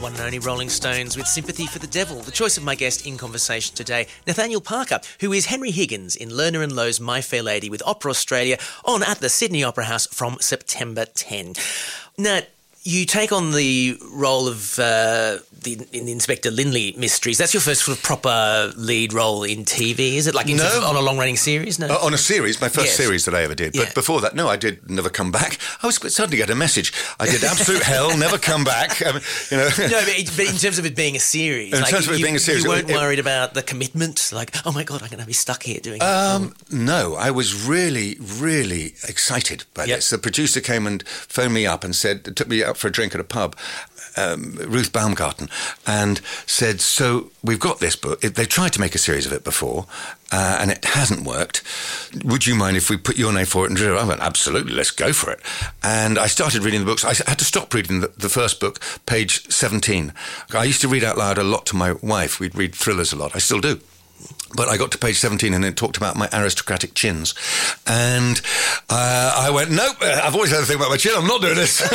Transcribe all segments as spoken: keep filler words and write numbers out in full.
one and only Rolling Stones with Sympathy for the Devil, the choice of my guest in conversation today, Nathaniel Parker, who is Henry Higgins in Lerner and Lowe's My Fair Lady with Opera Australia on at the Sydney Opera House from September tenth. Nat, you take on the role of uh, the, in the Inspector Lindley mysteries. That's your first sort of proper lead role in T V, is it? Like in no. terms of, on a long-running series? No, uh, on a series, my first yes. series that I ever did. But yeah. before that, no, I did Never Come Back. I was suddenly get a message. I did Absolute Hell, Never Come Back. I mean, you know. No, but, it, but in terms of it being a series, in like terms of it you, being a series, you weren't it, it, worried about the commitment. Like, oh my God, I'm going to be stuck here doing. Um, it. No, I was really, really excited by yep. this. The producer came and phoned me up and said, took me out for a drink at a pub. Um, Ruth Baumgarten, and said, so we've got this book. They've tried to make a series of it before, uh, and it hasn't worked. Would you mind if we put your name for it? And I went, absolutely, let's go for it. And I started reading the books. I had to stop reading the, the first book, page seventeen. I used to read out loud a lot to my wife. We'd read thrillers a lot. I still do. But I got to page seventeen and it talked about my aristocratic chins. And uh, I went, nope, I've always had a thing about my chin. I'm not doing this.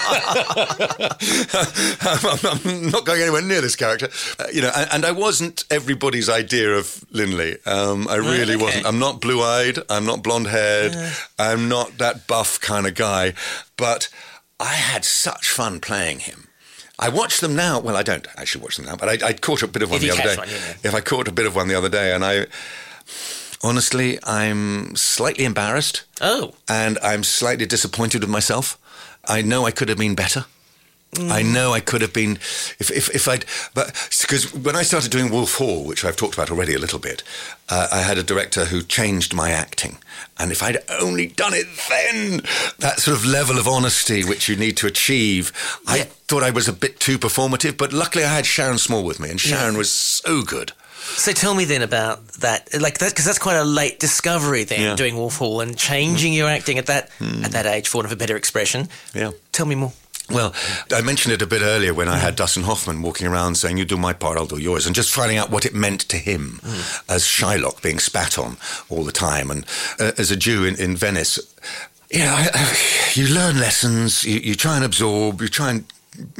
I'm, I'm not going anywhere near this character. Uh, you know, and, and I wasn't everybody's idea of Lindley. Um, I really okay. wasn't. I'm not blue-eyed. I'm not blonde-haired. Uh. I'm not that buff kind of guy. But I had such fun playing him. I watch them now. Well, I don't actually watch them now, but I, I caught a bit of one if the other day. One, you know. If I caught a bit of one the other day, and I, honestly, I'm slightly embarrassed. Oh. And I'm slightly disappointed with myself. I know I could have been better. Mm. I know I could have been, if if, if I'd, but because when I started doing Wolf Hall, which I've talked about already a little bit, uh, I had a director who changed my acting. And if I'd only done it then, that sort of level of honesty which you need to achieve, yeah. I thought I was a bit too performative, but luckily I had Sharon Small with me, and Sharon yeah. was so good. So tell me then about that, like that, because that's quite a late discovery then, yeah. doing Wolf Hall and changing mm. your acting at that mm. at that age, for want of a better expression. Yeah. Tell me more. Well, I mentioned it a bit earlier when I had Dustin Hoffman walking around saying, you do my part, I'll do yours, and just finding out what it meant to him mm. as Shylock being spat on all the time. And uh, as a Jew in, in Venice, you know, I, I, you learn lessons, you, you try and absorb, you try and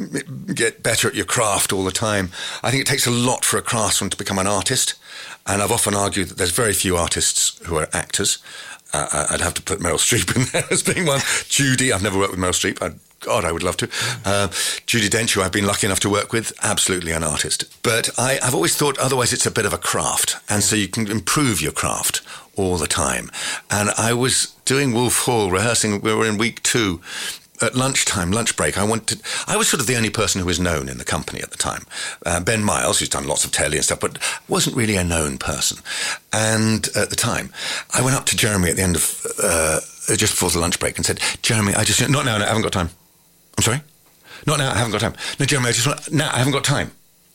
get better at your craft all the time. I think it takes a lot for a craftsman to become an artist, and I've often argued that there's very few artists who are actors. Uh, I'd have to put Meryl Streep in there as being one. Judy, I've never worked with Meryl Streep. I'd God, I would love to. Uh, Judi Dench, who I've been lucky enough to work with, absolutely an artist. But I, I've always thought otherwise it's a bit of a craft, and so you can improve your craft all the time. And I was doing Wolf Hall, rehearsing, we were in week two, at lunchtime, lunch break, I wanted. I was sort of the only person who was known in the company at the time. Uh, Ben Miles, who's done lots of telly and stuff, but wasn't really a known person. And at the time, I went up to Jeremy at the end of, uh, just before the lunch break and said, Jeremy, I just, not now, no, I haven't got time. I'm sorry? Not now, I haven't got time. No, Jeremy, I just want, now, I haven't got time.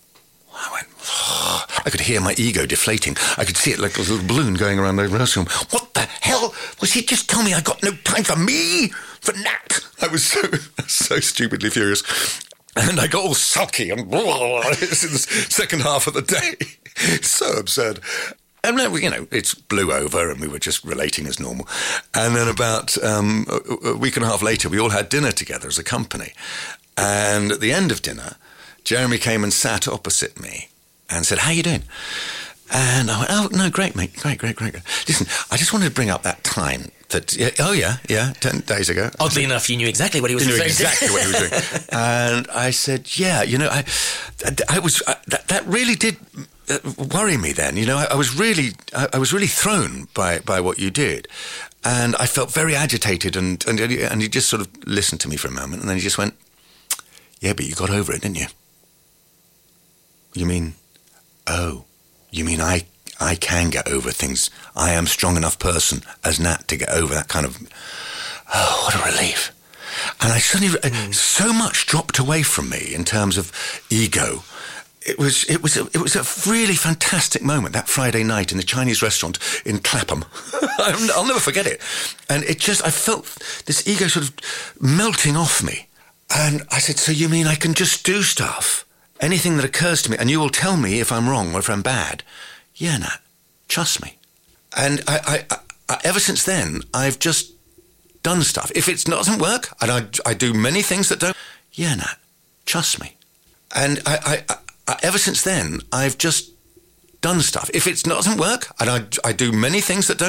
I went, oh, I could hear my ego deflating. I could see it like a little balloon going around the rehearsal room. What the hell? Was he just telling me I got no time for me? For Nat? I was so, so stupidly furious. And I got all sulky and blah, in the second half of the day. So absurd. And then, you know, it blew over and we were just relating as normal. And then about um, a, a week and a half later, we all had dinner together as a company. And at the end of dinner, Jeremy came and sat opposite me and said, how you doing? And I went, oh, no, great, mate. Great, great, great. Listen, I just wanted to bring up that time that, yeah, oh, yeah, yeah, ten days ago. Oddly enough, you knew exactly what he was doing. doing. exactly what he was doing. And I said, yeah, you know, I, I was, I, that, that really did worry me then. You know, I, I was really, I, I was really thrown by, by what you did. And I felt very agitated and, and, and he just sort of listened to me for a moment and then he just went, yeah, but you got over it, didn't you? You mean, oh, you mean I I can get over things. I am a strong enough person as Nat to get over that kind of, oh, what a relief. And I suddenly, mm. so much dropped away from me in terms of ego. It was it was a, it was a really fantastic moment, that Friday night in the Chinese restaurant in Clapham. I'll never forget it. And it just, I felt this ego sort of melting off me. And I said, so you mean I can just do stuff? Anything that occurs to me, and you will tell me if I'm wrong or if I'm bad. Yeah, Nat, trust me. And I, I, I, ever since then, I've just done stuff. If it doesn't work, and I, I do many things that don't, yeah, Nat, trust me. and I, I, I, ever since then, I've just done stuff. If it doesn't work, and I, I do many things that don't